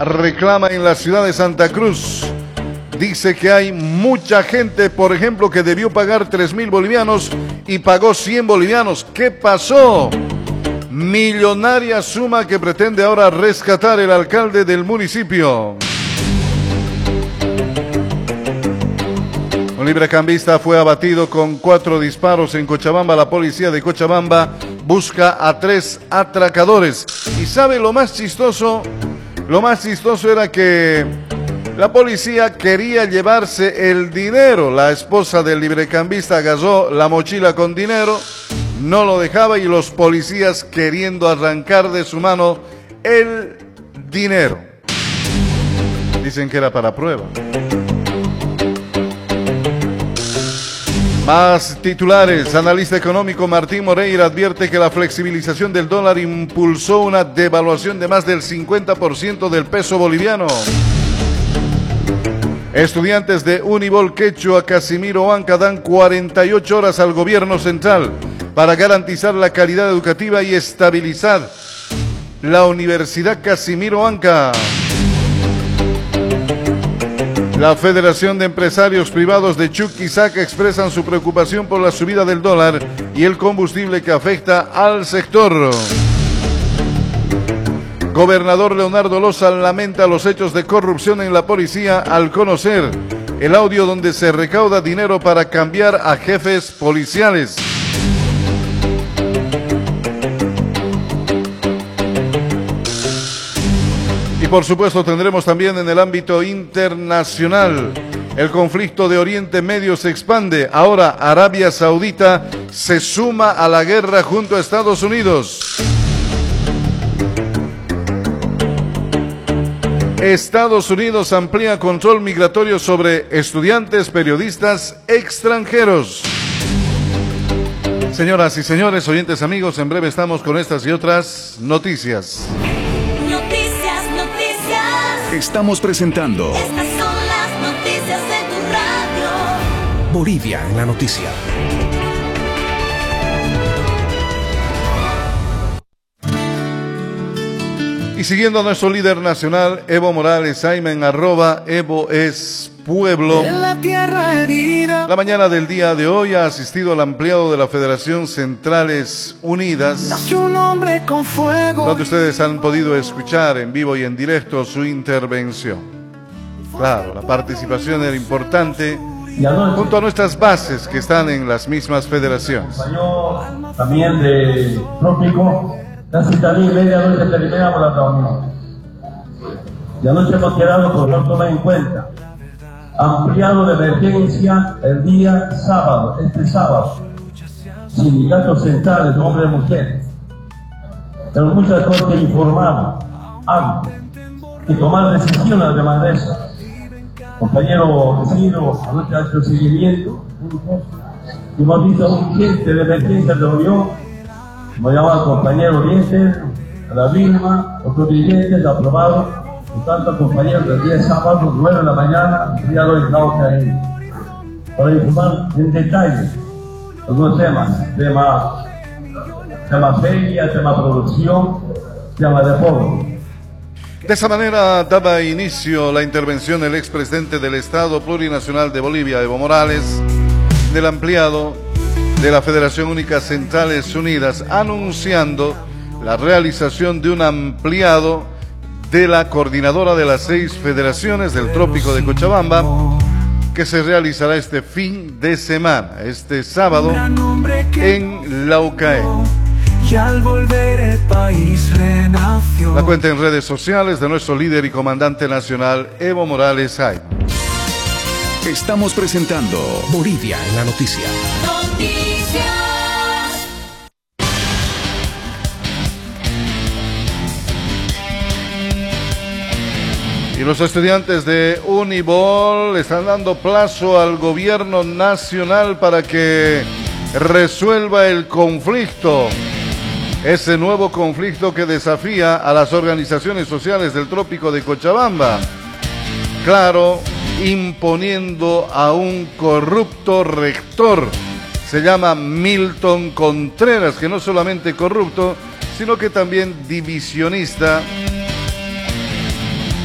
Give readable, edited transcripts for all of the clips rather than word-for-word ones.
reclama en la ciudad de Santa Cruz. Dice que hay mucha gente, por ejemplo, que debió pagar 3.000 bolivianos y pagó 100 bolivianos. ¿Qué pasó? Millonaria suma que pretende ahora rescatar el alcalde del municipio. Un librecambista fue abatido con 4 disparos en Cochabamba. La policía de Cochabamba busca a 3 atracadores. ¿Y sabe lo más chistoso? Lo más chistoso era que la policía quería llevarse el dinero. La esposa del librecambista agarró la mochila con dinero, no lo dejaba, y los policías queriendo arrancar de su mano el dinero. Dicen que era para prueba. Más titulares. Analista económico Martín Moreira advierte que la flexibilización del dólar impulsó una devaluación de más del 50% del peso boliviano. Estudiantes de Unibol Quechua Casimiro Anca dan 48 horas al gobierno central para garantizar la calidad educativa y estabilizar la Universidad Casimiro Anca. La Federación de Empresarios Privados de Chuquisaca expresan su preocupación por la subida del dólar y el combustible que afecta al sector. Gobernador Leonardo Loza lamenta los hechos de corrupción en la policía al conocer el audio donde se recauda dinero para cambiar a jefes policiales. Y por supuesto tendremos también en el ámbito internacional. El conflicto de Oriente Medio se expande. Ahora Arabia Saudita se suma a la guerra junto a Estados Unidos. Estados Unidos amplía control migratorio sobre estudiantes, periodistas extranjeros. Señoras y señores, oyentes amigos, en breve estamos con estas y otras noticias. Estamos presentando Estas son las noticias de tu radio. Bolivia en la noticia. Y siguiendo a nuestro líder nacional, Evo Morales, Jaime en @Evo es Pueblo. La mañana del día de hoy ha asistido al ampliado de la Federación Centrales Unidas, donde ustedes han podido escuchar en vivo y en directo su intervención. Claro, la participación era importante junto a nuestras bases que están en las mismas federaciones. También de Trópico, casi también medianoche terminamos la reunión. Y anoche hemos quedado por no tomar en cuenta ampliado de emergencia el día sábado, este sábado, sindicatos centrales, hombres y mujeres. Pero muchas cosas que informaron antes y tomar decisiones además de eso. Compañero vecino, anoche ha hecho seguimiento, hemos visto un gente de emergencia de reunión, hemos llamado al compañero Dientes, a la Vilma, otros dirigentes, aprobados. Por tanto, compañeros, del día sábado, 9 de la mañana, el día de hoy estamos ahí para informar en detalle algunos temas, tema feria, tema producción, tema deporte. De esa manera daba inicio la intervención el expresidente del Estado Plurinacional de Bolivia, Evo Morales, del ampliado de la Federación Única Centrales Unidas, anunciando la realización de un ampliado de la coordinadora de las 6 federaciones del Trópico de Cochabamba, que se realizará este fin de semana, este sábado, en Laucae. Y al volver el país renació. La cuenta en redes sociales de nuestro líder y comandante nacional, Evo Morales Jaime. Estamos presentando Bolivia en la noticia. Noticias. Y los estudiantes de Unibol están dando plazo al gobierno nacional para que resuelva el conflicto. Ese nuevo conflicto que desafía a las organizaciones sociales del Trópico de Cochabamba. Claro, imponiendo a un corrupto rector. Se llama Milton Contreras, que no solamente corrupto, sino que también divisionista.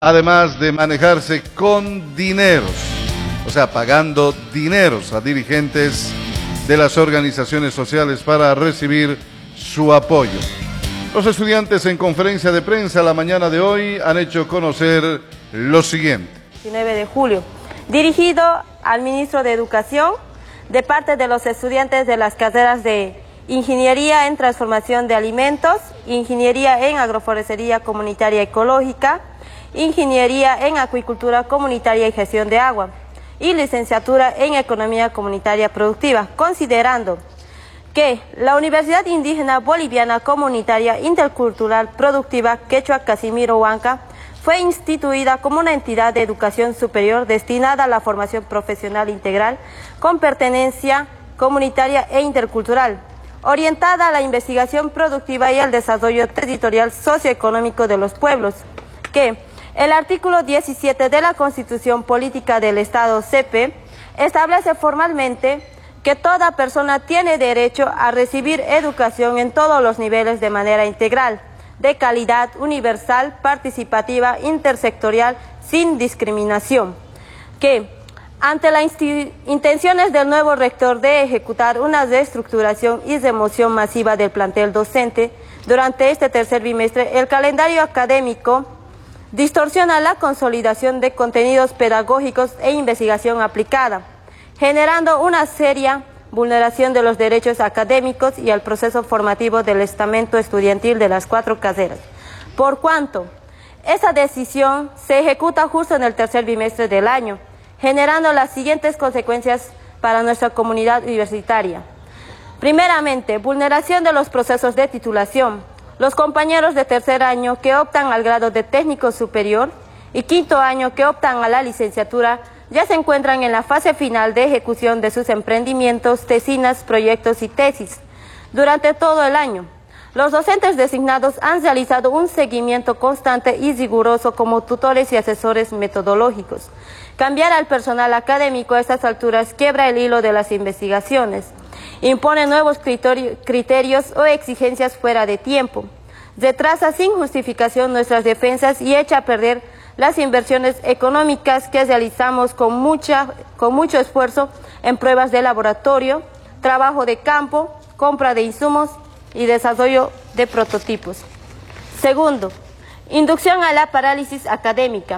además de manejarse con dineros, o sea, pagando dineros a dirigentes de las organizaciones sociales para recibir su apoyo. Los estudiantes en conferencia de prensa la mañana de hoy han hecho conocer lo siguiente. 19 de julio, dirigido al ministro de Educación, de parte de los estudiantes de las carreras de Ingeniería en Transformación de Alimentos, Ingeniería en Agroforestería Comunitaria Ecológica, Ingeniería en Acuicultura Comunitaria y Gestión de Agua, y Licenciatura en Economía Comunitaria Productiva, considerando que la Universidad Indígena Boliviana Comunitaria Intercultural Productiva Quechua Casimiro Huanca fue instituida como una entidad de educación superior destinada a la formación profesional integral con pertenencia comunitaria e intercultural, orientada a la investigación productiva y al desarrollo territorial socioeconómico de los pueblos, que el artículo 17 de la Constitución Política del Estado CP establece formalmente que toda persona tiene derecho a recibir educación en todos los niveles de manera integral, de calidad, universal, participativa, intersectorial, sin discriminación, que ante las intenciones del nuevo rector de ejecutar una reestructuración y remoción masiva del plantel docente durante este tercer bimestre, el calendario académico distorsiona la consolidación de contenidos pedagógicos e investigación aplicada, generando una seria vulneración de los derechos académicos y al proceso formativo del estamento estudiantil de las 4 carreras. Por cuanto esa decisión se ejecuta justo en el tercer bimestre del año, generando las siguientes consecuencias para nuestra comunidad universitaria. Primeramente, vulneración de los procesos de titulación. Los compañeros de tercer año que optan al grado de técnico superior y quinto año que optan a la licenciatura ya se encuentran en la fase final de ejecución de sus emprendimientos, tesinas, proyectos y tesis. Durante todo el año, los docentes designados han realizado un seguimiento constante y riguroso como tutores y asesores metodológicos. Cambiar al personal académico a estas alturas quiebra el hilo de las investigaciones, impone nuevos criterios o exigencias fuera de tiempo, retrasa sin justificación nuestras defensas y echa a perder las inversiones económicas que realizamos con mucho esfuerzo en pruebas de laboratorio, trabajo de campo, compra de insumos y desarrollo de prototipos. Segundo, inducción a la parálisis académica.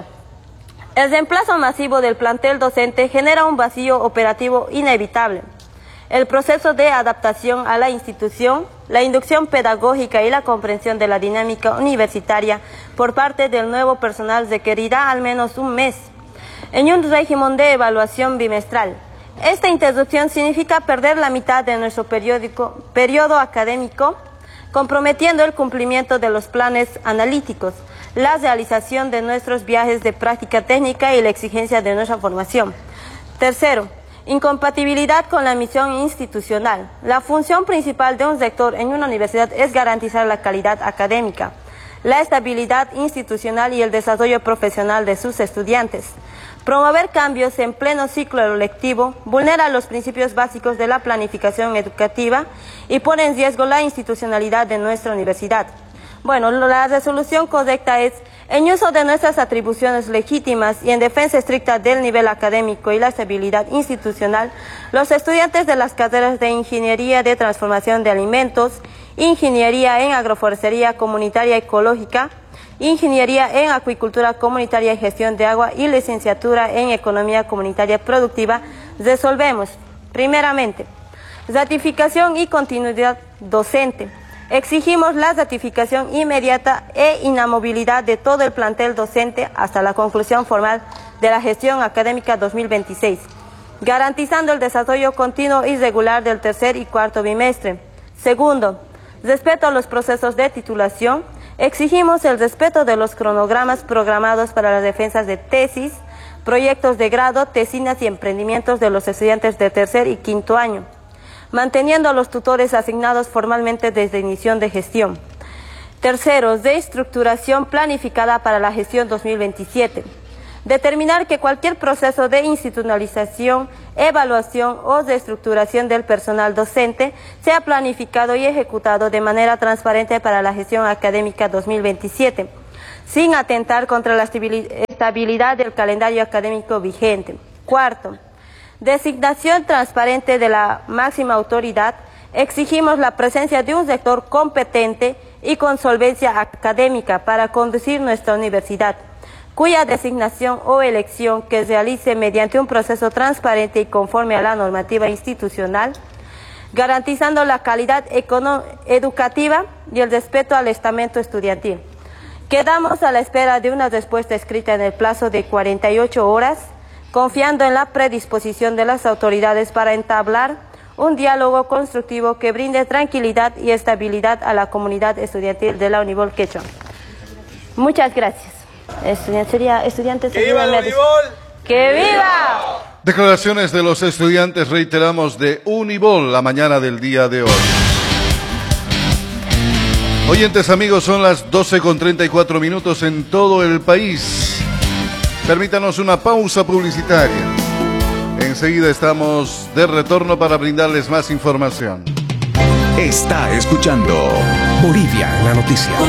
El reemplazo masivo del plantel docente genera un vacío operativo inevitable. El proceso de adaptación a la institución, la inducción pedagógica y la comprensión de la dinámica universitaria por parte del nuevo personal requerirá al menos un mes, en un régimen de evaluación bimestral. Esta interrupción significa perder la mitad de nuestro periodo académico, comprometiendo el cumplimiento de los planes analíticos, la realización de nuestros viajes de práctica técnica y la exigencia de nuestra formación. Tercero, incompatibilidad con la misión institucional. La función principal de un rector en una universidad es garantizar la calidad académica, la estabilidad institucional y el desarrollo profesional de sus estudiantes. Promover cambios en pleno ciclo lectivo vulnera los principios básicos de la planificación educativa y pone en riesgo la institucionalidad de nuestra universidad. Bueno, la resolución correcta es: en uso de nuestras atribuciones legítimas y en defensa estricta del nivel académico y la estabilidad institucional, los estudiantes de las carreras de Ingeniería de Transformación de Alimentos, Ingeniería en Agroforestería Comunitaria Ecológica, Ingeniería en Acuicultura Comunitaria y Gestión de Agua y Licenciatura en Economía Comunitaria Productiva, resolvemos, primeramente, ratificación y continuidad docente. Exigimos la ratificación inmediata e inamovilidad de todo el plantel docente hasta la conclusión formal de la gestión académica 2026, garantizando el desarrollo continuo y regular del tercer y cuarto bimestre. Segundo, respeto a los procesos de titulación. Exigimos el respeto de los cronogramas programados para las defensas de tesis, proyectos de grado, tesinas y emprendimientos de los estudiantes de tercer y quinto año, manteniendo a los tutores asignados formalmente desde inicio de gestión. Tercero, reestructuración planificada para la gestión 2027. Determinar que cualquier proceso de institucionalización, evaluación o reestructuración del personal docente sea planificado y ejecutado de manera transparente para la gestión académica 2027, sin atentar contra la estabilidad del calendario académico vigente. Cuarto, designación transparente de la máxima autoridad. Exigimos la presencia de un sector competente y con solvencia académica para conducir nuestra universidad, cuya designación o elección que se realice mediante un proceso transparente y conforme a la normativa institucional, garantizando la calidad educativa y el respeto al estamento estudiantil. Quedamos a la espera de una respuesta escrita en el plazo de 48 horas, confiando en la predisposición de las autoridades para entablar un diálogo constructivo que brinde tranquilidad y estabilidad a la comunidad estudiantil de la Unibol Quechua. Muchas gracias. Estudiantes. ¡Que viva la Unibol! ¡Que viva! Declaraciones de los estudiantes, reiteramos, de Unibol la mañana del día de hoy. Oyentes amigos, son las 12:34 en todo el país. Permítanos una pausa publicitaria. Enseguida estamos de retorno para brindarles más información. Está escuchando Bolivia en la noticia.